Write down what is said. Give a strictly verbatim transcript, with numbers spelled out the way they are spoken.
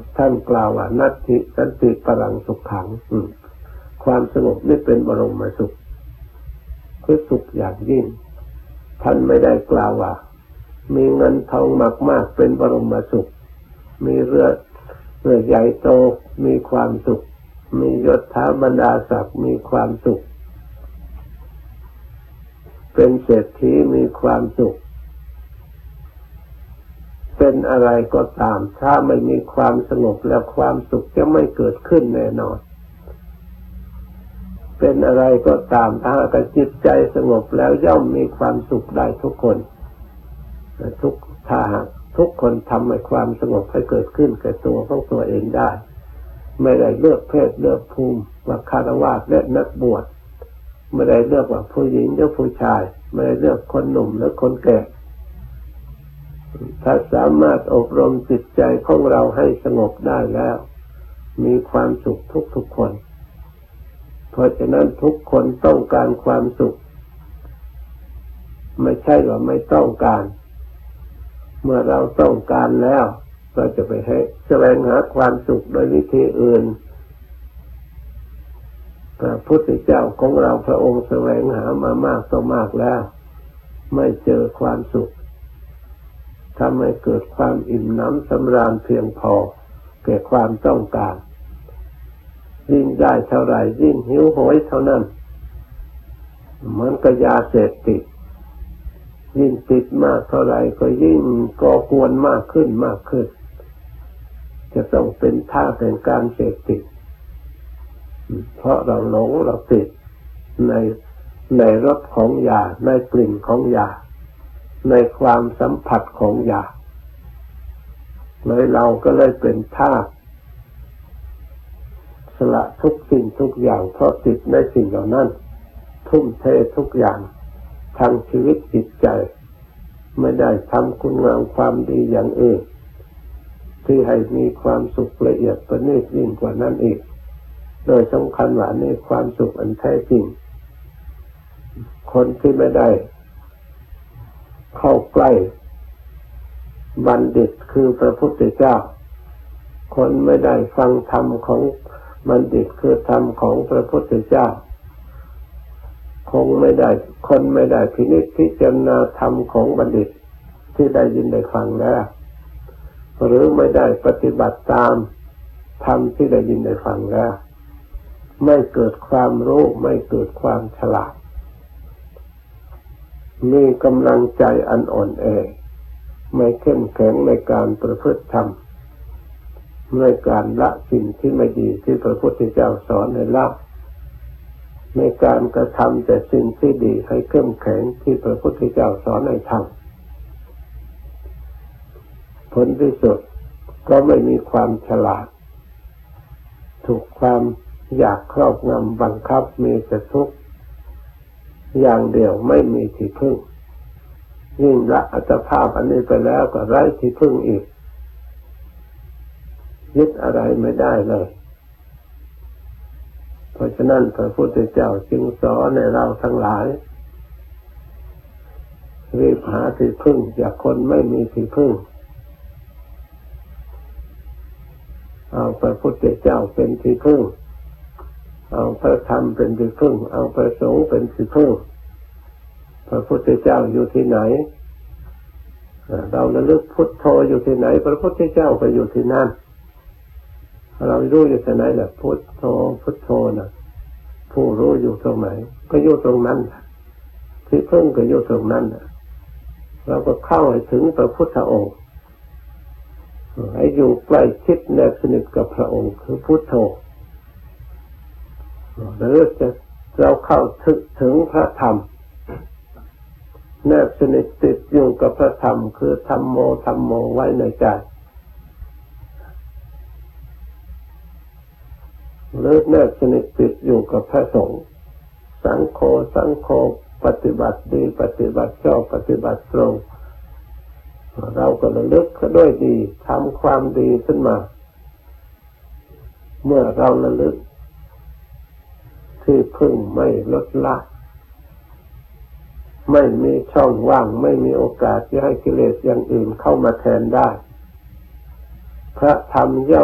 ท่านกล่าวว่านัตถิสันติปรังสุขขังความสงบนี่เป็นบรมสุขคือสุขอย่างยิ่งท่านไม่ได้กล่าวว่ามีเงินทองมากๆเป็นบรมสุขมีเรือเรือใหญ่โตมีความสุขมียศถาบรรดาศักดิ์มีความสุขเป็นเศรษฐีมีความสุขเป็นอะไรก็ตามถ้าไม่มีความสงบแล้วความสุขจะไม่เกิดขึ้นแน่นอนเป็นอะไรก็ตามถ้าจิตใจสงบแล้วย่อมมีความสุขได้ทุกคนทุกถ้าหากทุกคนทำให้ความสงบให้เกิดขึ้นแก่ตัวของตัวเองได้ไม่ได้เลือกเพศเลือกภูมิว่าคฤหัสถ์และนักบวชไม่ได้เลือกว่าผู้หญิงหรือผู้ชายไม่ได้เลือกคนหนุ่มหรือคนแก่ถ้าสามารถอบรมจิตใจของเราให้สงบได้แล้วมีความสุขทุกๆคนเพราะฉะนั้นทุกคนต้องการความสุขไม่ใช่ว่าไม่ต้องการเมื่อเราต้องการแล้วเราจะไปให้แสวงหาความสุขโดยวิธีอื่นพระพุทธเจ้าของเราพระองค์แสวงหามามากต่อมากแล้วไม่เจอความสุขทำให้เกิดความอิ่มหนำสำราญเพียงพอแก่ความต้องการยิ่งได้เท่าไหร่ยิ่งหิวโหยเท่านั้นเหมือนกับยาเสพติดยิ่งติดมากเท่าไหร่ก็ยิ่งก่อกวนมากขึ้นมากขึ้นจะต้องเป็นท่าแห่งการเสพติดเพราะเราหลงเราติดในในรสของยาในกลิ่นของยาในความสัมผัสของยาเลยเราก็เลยเป็นท่าสละทุกสิ่งทุกอย่างเพราะติดในสิ่งเหล่านั้นทุ่มเททุกอย่างทางชีวิตจิตใจไม่ได้ทำคุณงามความดีอย่างอื่นที่ให้มีความสุขละเอียดประณีตยิ่งกว่านั้นอีกโดยสำคัญว่าในความสุขอันแท้จริงคนที่ไม่ได้เข้าใกล้บัณฑิตคือพระพุทธเจ้าคนไม่ได้ฟังธรรมของบัณฑิตคือธรรมของพระพุทธเจ้าคงไม่ได้คนไม่ได้พินิจพิจารณาธรรมของบัณฑิตที่ได้ยินได้ฟังแล้วหรือไม่ได้ปฏิบัติตามธรรมที่ได้ยินได้ฟังแล้วไม่เกิดความรู้ไม่เกิดความฉลาดมีกำลังใจอันอ่อนแอไม่เข้มแข็งในการประพฤติธรรมในการละสิ่งที่ไม่ดีที่พระพุทธเจ้าสอนให้ละในการกระทำแต่สิ่งที่ดีให้เข้มแข็งที่พระพุทธเจ้าสอนให้ทำผลที่สุดก็ไม่มีความฉลาดถูกความอยากครอบงำบังคับมีแต่ทุกข์อย่างเดียวไม่มีที่พึ่งยิ่งละอัตภาพอันนี้ไปแล้วก็ไร้ที่พึ่งอีกยึดอะไรไม่ได้เลยเพราะฉะนั้นพระพุทธเจ้าจึงสอนให้เราทั้งหลายรีบหาที่พึ่งจากคนไม่มีที่พึ่งเอาพระพุทธเจ้าเป็นที่พึ่งเอาพระธรรมเป็นที่พึ่งเอาพระสงฆ์เป็นที่พึ่งพระพุทธเจ้าอยู่ที่ไหนเราระลึกพุทโธอยู่ที่ไหนพระพุทธเจ้าก็อยู่ที่นั่นเรารู้อยู่ที่ไหนล่ะพุทโธพุทโธน่ะผู้รู้อยู่ตรงไหนก็อยู่ตรงนั้นที่พึ่งก็อยู่ตรงนั้นเราก็เข้าให้ถึงพระพุทธองค์ให้อยู่ใกล้ชิดแนบสนิทกับพระองค์คือพุทโธหรือจะเราเข้าถึงถึงพระธรรมแนบสนิทติดอยู่กับพระธรรมคือธัมโมธัมโมไว้ในใจหรือแนบสนิทติดอยู่กับพระสงฆ์สังโฆสังโฆปฏิบัติดีปฏิบัติชอบปฏิบัติตรงเราก็ระลึกด้วยดีทำความดีขึ้นมาเมื่อเราระลึกที่พึ่งไม่ลดละไม่มีช่องว่างไม่มีโอกาสที่ให้กิเลสอย่างอื่นเข้ามาแทนได้พระธรรมย่อม